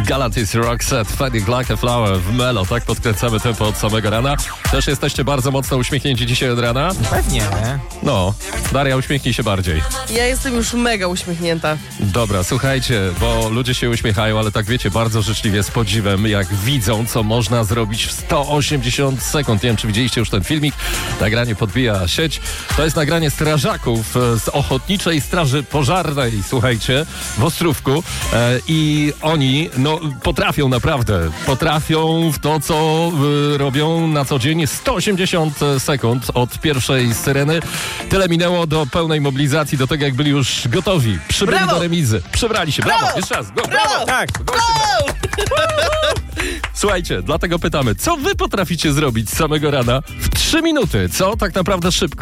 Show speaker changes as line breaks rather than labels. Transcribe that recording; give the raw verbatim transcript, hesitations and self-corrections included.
Galantis, Roxette, Fading Like a Flower w Melo, tak? Podkręcamy tempo od samego rana. Też jesteście bardzo mocno uśmiechnięci dzisiaj od rana?
Pewnie.
No, Daria, uśmiechnij się bardziej.
Ja jestem już mega uśmiechnięta.
Dobra, słuchajcie, bo ludzie się uśmiechają, ale tak wiecie, bardzo życzliwie, z podziwem, jak widzą, co można zrobić w sto osiemdziesiąt sekund. Nie wiem, czy widzieliście już ten filmik. Nagranie podbija sieć. To jest nagranie strażaków z Ochotniczej Straży Pożarnej, słuchajcie, w Ostrówku. E, I oni, no, potrafią naprawdę, potrafią w to, co y, robią na co dzień. sto osiemdziesiąt sekund od pierwszej syreny. Tyle minęło do pełnej mobilizacji, do tego, jak byli już gotowi. Przybyli
Brawo!
do remizy. Przebrali się. Brawo!
Brawo!
Jeszcze raz. Go,
Brawo!
brawo!
Tak.
Słuchajcie, dlatego pytamy, co wy potraficie zrobić z samego rana w trzy minuty? Co? Tak naprawdę szybko.